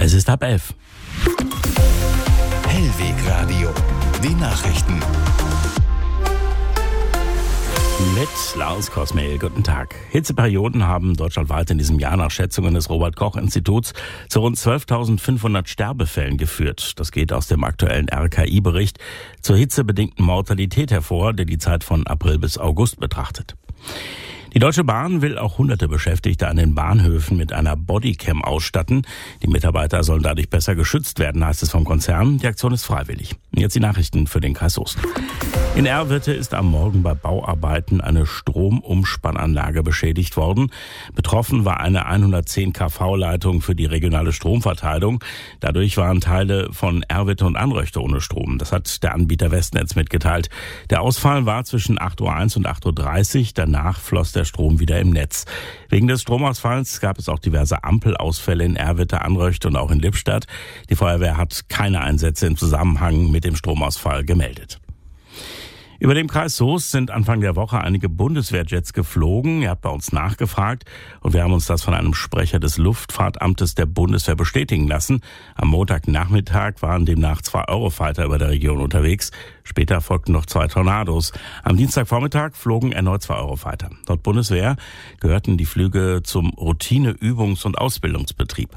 Es ist 10:30. Hellwegradio, die Nachrichten. Mit Lars Kosmehl, guten Tag. Hitzeperioden haben deutschlandweit in diesem Jahr nach Schätzungen des Robert-Koch-Instituts zu rund 12.500 Sterbefällen geführt. Das geht aus dem aktuellen RKI-Bericht zur hitzebedingten Mortalität hervor, der die Zeit von April bis August betrachtet. Die Deutsche Bahn will auch hunderte Beschäftigte an den Bahnhöfen mit einer Bodycam ausstatten. Die Mitarbeiter sollen dadurch besser geschützt werden, heißt es vom Konzern. Die Aktion ist freiwillig. Jetzt die Nachrichten für den Kreis Soest. In Erwitte ist am Morgen bei Bauarbeiten eine Stromumspannanlage beschädigt worden. Betroffen war eine 110 kV-Leitung für die regionale Stromverteilung. Dadurch waren Teile von Erwitte und Anröchte ohne Strom. Das hat der Anbieter Westnetz mitgeteilt. Der Ausfall war zwischen 8.01 Uhr und 8.30 Uhr. Danach floss der Strom wieder im Netz. Wegen des Stromausfalls gab es auch diverse Ampelausfälle in Erwitte, Anröchte und auch in Lippstadt. Die Feuerwehr hat keine Einsätze im Zusammenhang mit dem Stromausfall gemeldet. Über dem Kreis Soest sind Anfang der Woche einige Bundeswehrjets geflogen. Er hat bei uns nachgefragt und wir haben uns das von einem Sprecher des Luftfahrtamtes der Bundeswehr bestätigen lassen. Am Montagnachmittag waren demnach 2 Eurofighter über der Region unterwegs. Später folgten noch 2 Tornados. Am Dienstagvormittag flogen erneut 2 Eurofighter. Laut Bundeswehr gehörten die Flüge zum Routine-Übungs- und Ausbildungsbetrieb.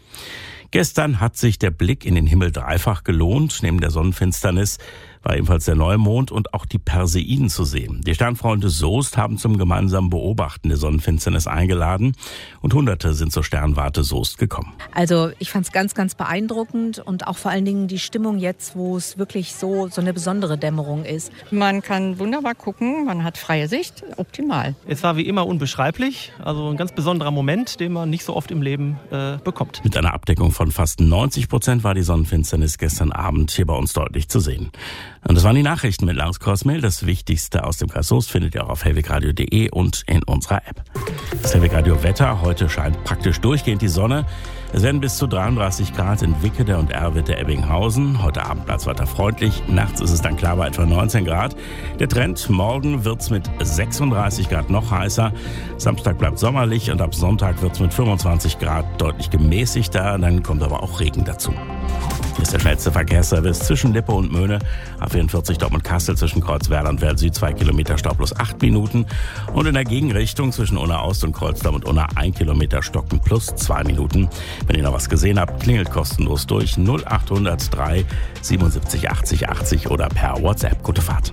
Gestern hat sich der Blick in den Himmel dreifach gelohnt. Neben der Sonnenfinsternis war ebenfalls der Neumond und auch die Perseiden zu sehen. Die Sternfreunde Soest haben zum gemeinsamen Beobachten der Sonnenfinsternis eingeladen und Hunderte sind zur Sternwarte Soest gekommen. Also ich fand es ganz, ganz beeindruckend und auch vor allen Dingen die Stimmung jetzt, wo es wirklich so eine besondere Dämmerung ist. Man kann wunderbar gucken, man hat freie Sicht, optimal. Es war wie immer unbeschreiblich, also ein ganz besonderer Moment, den man nicht so oft im Leben bekommt. Mit einer Abdeckung von fast 90% war die Sonnenfinsternis gestern Abend hier bei uns deutlich zu sehen. Und das waren die Nachrichten mit Lars Kosmehl. Das Wichtigste aus dem Kreis Soest findet ihr auch auf hellwegradio.de und in unserer App. Das Hellwegradio Wetter. Heute scheint praktisch durchgehend die Sonne. Es werden bis zu 33 Grad in Wickede und Erwitte Ebbinghausen. Heute Abend bleibt es weiter freundlich. Nachts ist es dann klar bei etwa 19 Grad. Der Trend, morgen wird es mit 36 Grad noch heißer. Samstag bleibt sommerlich und ab Sonntag wird es mit 25 Grad deutlich gemäßigter. Dann kommt aber auch Regen dazu. Hier ist der schnellste Verkehrsservice zwischen Lippe und Möhne. A44 Dortmund-Kassel zwischen Kreuzwerder und Werl Süd 2 Kilometer Stau plus 8 Minuten. Und in der Gegenrichtung zwischen Unna-Ost und Kreuzdorf und Unna 1 Kilometer Stocken plus 2 Minuten. Wenn ihr noch was gesehen habt, klingelt kostenlos durch 0800 3 77 80 80 oder per WhatsApp. Gute Fahrt.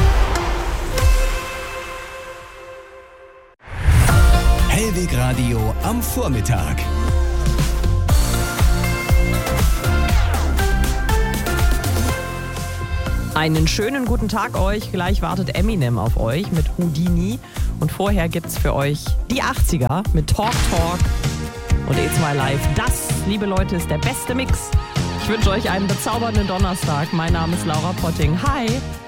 Hellwegradio am Vormittag. Einen schönen guten Tag euch. Gleich wartet Eminem auf euch mit Houdini. Und vorher gibt's für euch die 80er mit Talk Talk und It's My Life. Das, liebe Leute, ist der beste Mix. Ich wünsche euch einen bezaubernden Donnerstag. Mein Name ist Laura Potting. Hi!